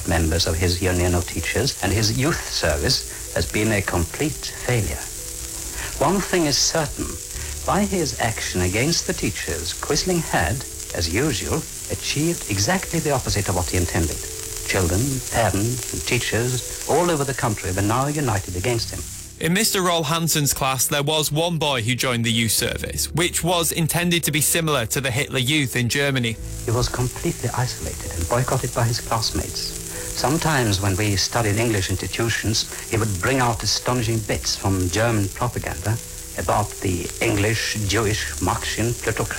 members of his union of teachers, and his youth service has been a complete failure. One thing is certain. By his action against the teachers, Quisling had, as usual, achieved exactly the opposite of what he intended. Children, parents, and teachers all over the country were now united against him. In Mr. Roll Hansen's class, there was one boy who joined the youth service, which was intended to be similar to the Hitler Youth in Germany. He was completely isolated and boycotted by his classmates. Sometimes when we studied English institutions, he would bring out astonishing bits from German propaganda about the English, Jewish, Marxian plutocrat.